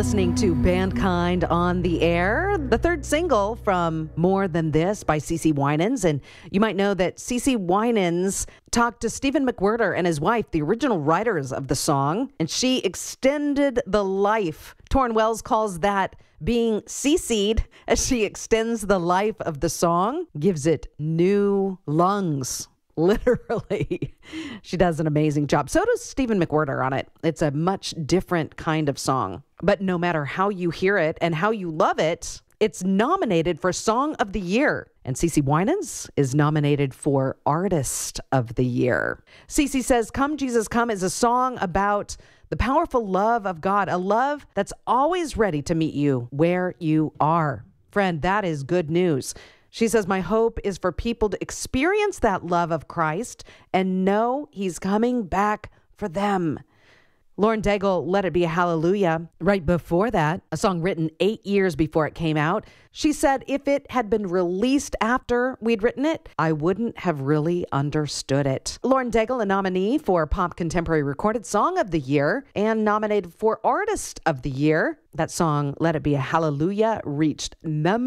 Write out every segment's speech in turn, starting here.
listening to Bandkind on the Air, the third single from More Than This by CeCe Winans. And you might know that CeCe Winans talked to Stephen McWhirter and his wife, the original writers of the song, and she extended the life. Torrin Wells calls that being CC'd, as she extends the life of the song, gives it new lungs. Literally. She does an amazing job. So does Stephen McWhirter on it. It's a much different kind of song. But no matter how you hear it and how you love it, it's nominated for Song of the Year. And CeCe Winans is nominated for Artist of the Year. CeCe says, Come Jesus Come is a song about the powerful love of God, a love that's always ready to meet you where you are. Friend, that is good news. She says, my hope is for people to experience that love of Christ and know he's coming back for them. Lauren Daigle, Let It Be a Hallelujah. Right before that, a song written 8 years before it came out. She said, if it had been released after we'd written it, I wouldn't have really understood it. Lauren Daigle, a nominee for Pop Contemporary Recorded Song of the Year and nominated for Artist of the Year. That song, Let It Be a Hallelujah, reached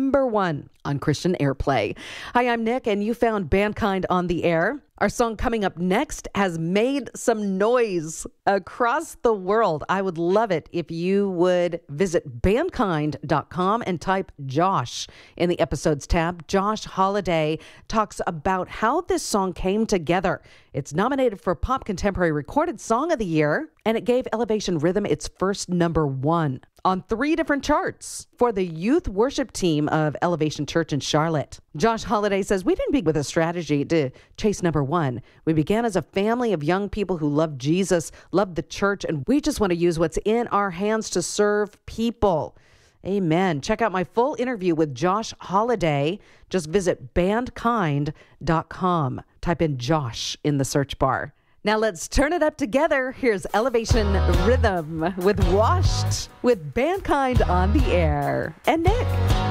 #1 on Christian Airplay. Hi, I'm Nick, and you found Bandkind on the Air. Our song coming up next has made some noise across the world. I would love it if you would visit bandkind.com and type Josh in the episodes tab. Josh Holiday talks about how this song came together. It's nominated for Pop Contemporary Recorded Song of the Year, and it gave Elevation Rhythm its first #1 on 3 different charts for the youth worship team of Elevation Church in Charlotte. Josh Holiday says, we didn't begin with a strategy to chase #1. We began as a family of young people who love Jesus, love the church, and we just want to use what's in our hands to serve people. Amen. Check out my full interview with Josh Holiday. Just visit bandkind.com. Type in Josh in the search bar. Now let's turn it up together. Here's Elevation Rhythm with Washed with Bandkind on the Air. And Nick.